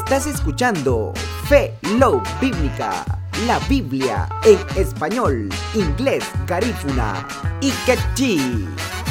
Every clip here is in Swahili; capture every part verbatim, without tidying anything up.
Estás escuchando Fe Love Bíblica, la Biblia en español, inglés, garífuna y quechí.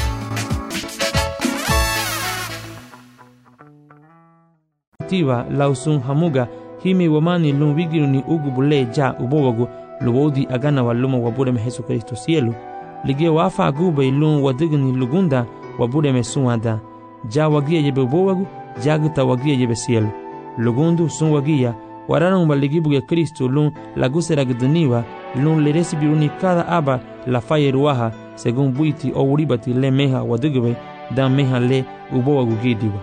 Tiva lausun hamuga himi wamani lun wigiru ni ugu bule ja ubowagu lubodi agana waluma wabureme Yesu Kristo cielo lige wafa agube lun wadigni lugunda wabureme suada ja wagia yebe ubowagu jagta wagia yebe cielo lugundu sun wagia wararan baligibuge Kristo lun lagusera gdaniwa lun le recibiruni cada aba la fayeruaha según buiti o uribati le meha wadigbe dan meha le ubowagu gidiwa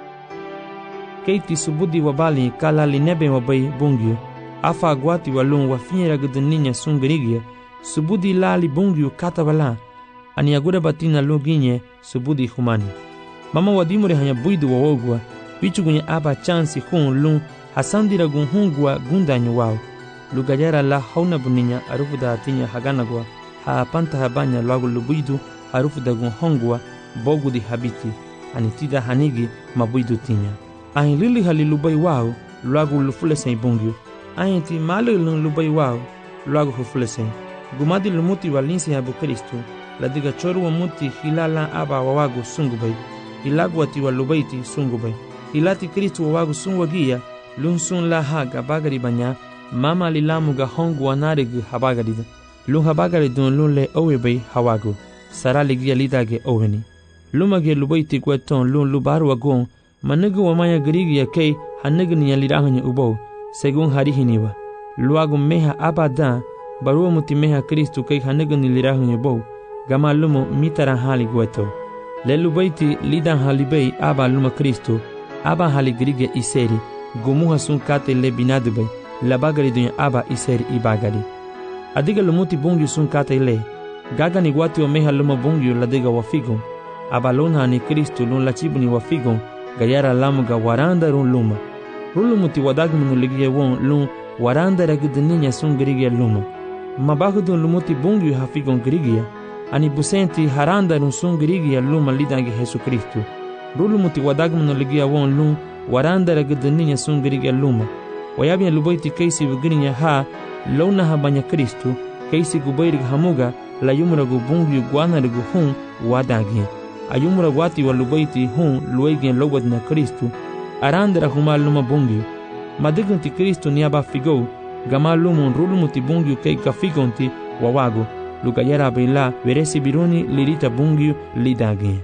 Keiti subudi wabali kala linebe wabai bungyo afa agwati walun wafinyera gdaninya sungrigia subudi lali bungyo katabala ani agura batina loginye subudi humani mama wadimure hanya buidu wawogwa bichugunye aba chansi hun lun hasandira gun hungwa gundanyo wao lugajara la hauna buninya arufu da atinya haganagwa ha panta habanya lagu lubuidu arufu da gun hongwa bogu di habiti ani tida hanigi mabuidu tinya Ain lili hali lubai wao, luagu lufule sen bungyo. Ain ti mali lun lubai wao, luagu hufule sen. Gumadi lumuti walinsi habu Kristo, ladiga choru wa muti hilala aba wawagu sungubai. Hilagu wati wa lubaiti sungubai. Hilati Kristo wawagu sungwagia, lun sun la haga bagari banya, mama lilamu ga hongu wanarigu habagarida. Lun habagaridun lun le owebai hawagu. Sara ligia lidage oweni. Lumage lubaiti kweton lun lubaru wagon, Managu wamaya grigi ya kei hanagu ni yalirahanya ubo según harihiniwa luagu meha abada barua muti meha Kristo kei hanagu ni lirahanya ubo gama lumo mitara hali gueto lelu baiti lidan halibei aba luma Kristo aba hali grigi iseri gumuha sun kate le binadubei labagari dunya aba iseri ibagari adiga lumuti bungi sun kate le gaga ni wati wa meha luma bungi ladiga wafigo aba luna ni Kristo lun lachibu ni wafigo Gayara lamuga waranda run luma. Rulu muti wadagmunu ligia won lun waranda ragdaninya sun grigia luma. Mabagudun lumuti bungi hafigon grigia. Ani busenti haranda run sun grigia luma lidangi Yesu Kristo. Rulu muti wadagmunu ligia won lun waranda ragdaninya sun grigia luma. Wayabia lubaiti keisi vigrinya ha lona habanya Kristo keisi gubayrig hamuga la yumragu bungi guanarigu hun wadagia. Ayumura wati wa lubaiti hun luegen lowad na Kristo arandra humal luma bungyo madigunti Kristo niaba figo gama lumun rulumuti bungyo kei kafigonti wawago lugayara bela veresi biruni lirita bungyo lidagi.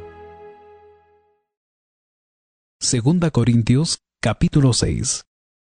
Segunda Corintios capítulo seis.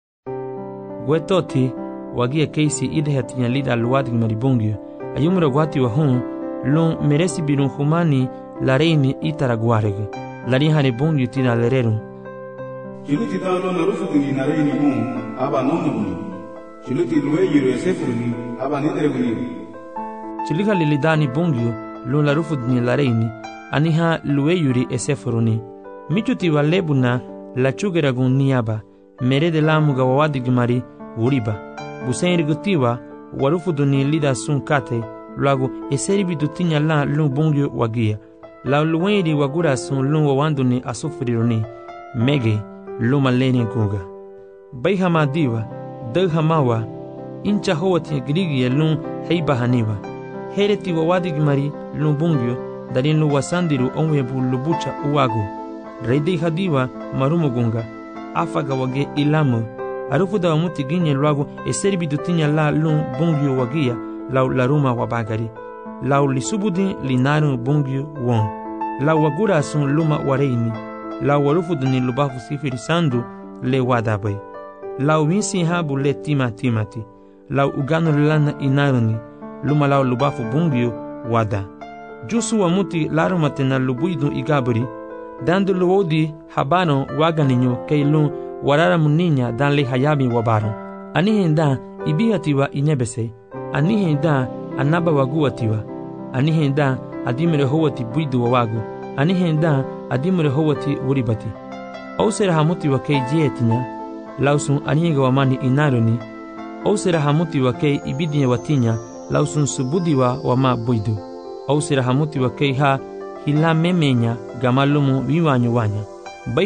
Gwetoti wagia keisi idhatinya lida luwadig maribungyo ayumura wati wa hun lun meresi birun humani la reini itaraguareg la rihane bungi tina lererum chiluti dalo na rufu ni na reini bun aba nonu chiluti luwe yiro sefuni aba nidreguni chiliga lilidani bungi lu la rufu ni la reini aniha luwe yuri esefuruni michuti walebuna la chugeragun niaba mere de lamuga wawadigmari uriba busenri gutiwa warufu ni lida sun kate luago eseribi dutinya la lu bungi wagia La luweri wagura sun lun wawanduni asufriruni mege luma leni guga Baihama diwa daghamawa incha howati grigi lun heiba haniwa hereti wawadigmari lun bungyo darin lu wasandiru onwe bulubucha uwagu reidi hadiwa marumugunga afaga wage ilamu arufuda wamuti ginye luagu eseribi dutinya la lun bungyo wagia lau laruma wabagari Lau lisubudi linaru bungyu won. Lau wagura sun luma wareini. Lau warufuduni lubafu sifiri sandu le wadabai. Lau winsi habu le tima timati. Lau uganu lana inaruni. Luma lau lubafu bungyu wada. Jusu wamuti larumate na lubuidu igaburi. Dandu luodi habano waganinyo keilun warara muninya dan le hayabi wabaro. Anihenda ibihatiwa inebese. Anihenda anaba waguatiwa anihenda adimere howati buidu wawagu anihenda adimere howati uribati ausera hamuti wa kei jietinya lausun aniga wamani inaruni ausera hamuti wa kei ibidinya watinya lausun subudiwa wama buidu ausera hamuti wa kei ha hila memenya gamalumu wiwanyo wanya